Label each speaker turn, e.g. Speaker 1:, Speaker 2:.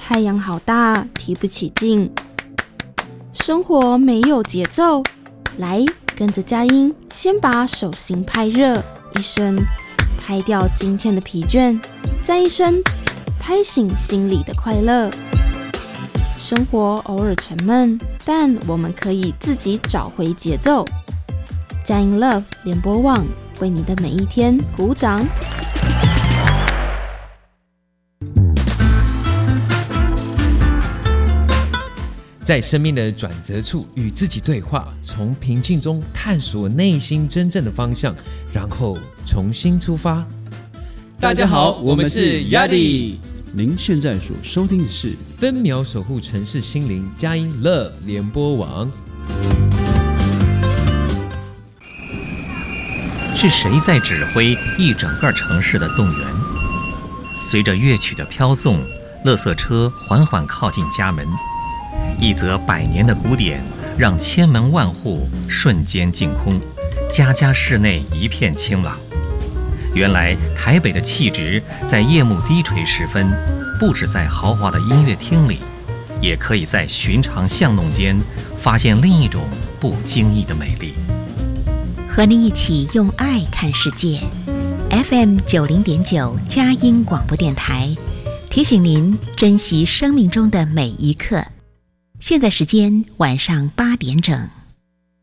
Speaker 1: 太阳好大，提不起劲。生活没有节奏，来，跟着佳音，先把手心拍热，一声拍掉今天的疲倦，再一声拍醒心里的快乐。生活偶尔沉闷，但我们可以自己找回节奏。佳音 Love 联播网为你的每一天鼓掌。
Speaker 2: 在生命的转折处与自己对话，从平静中探索内心真正的方向，然后重新出发。大家好，我们是 Yadi。
Speaker 3: 您现在所收听的是
Speaker 2: 分秒守护城市心灵佳音 Love 联播网。
Speaker 4: 是谁在指挥一整个城市的动员？随着乐曲的飘送，垃圾车缓缓靠近家门。一则100年的古典，让千门万户瞬间净空，家家室内一片清朗。原来台北的气质，在夜幕低垂时分，不只在豪华的音乐厅里，也可以在寻常巷弄间发现另一种不经意的美丽。
Speaker 5: 和您一起用爱看世界。FM 90.9佳音广播电台提醒您珍惜生命中的每一刻。现在时间晚上8点整。